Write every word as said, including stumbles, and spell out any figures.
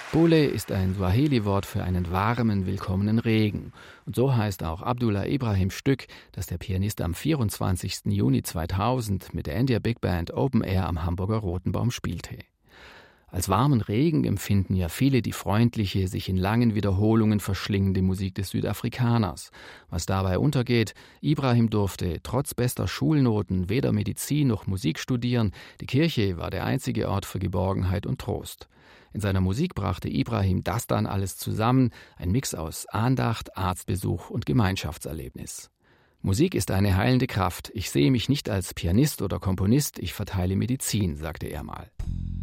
Pole ist ein Swahili-Wort für einen warmen, willkommenen Regen. Und so heißt auch Abdullah Ibrahims Stück, das der Pianist am vierundzwanzigsten Juni zweitausend mit der India Big Band Open Air am Hamburger Rotenbaum spielte. Als warmen Regen empfinden ja viele die freundliche, sich in langen Wiederholungen verschlingende Musik des Südafrikaners. Was dabei untergeht: Ibrahim durfte trotz bester Schulnoten weder Medizin noch Musik studieren. Die Kirche war der einzige Ort für Geborgenheit und Trost. In seiner Musik brachte Ibrahim das dann alles zusammen, ein Mix aus Andacht, Arztbesuch und Gemeinschaftserlebnis. Musik ist eine heilende Kraft. Ich sehe mich nicht als Pianist oder Komponist, ich verteile Medizin, sagte er mal.